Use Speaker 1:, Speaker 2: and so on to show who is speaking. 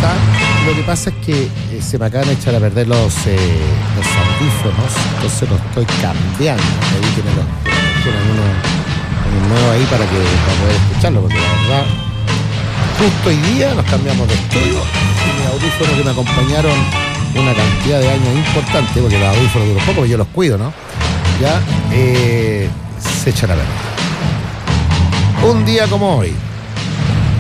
Speaker 1: casa. Lo que pasa es que se me acaban de echar a perder los audífonos, entonces los estoy cambiando. Ahí tiene uno nuevo ahí para poder escucharlo, porque la verdad, justo hoy día nos cambiamos de estudio y mis audífonos que me acompañaron una cantidad de años importante, porque los audífonos duran poco, porque yo los cuido, ¿no? Ya se echan a perder. Un día como hoy,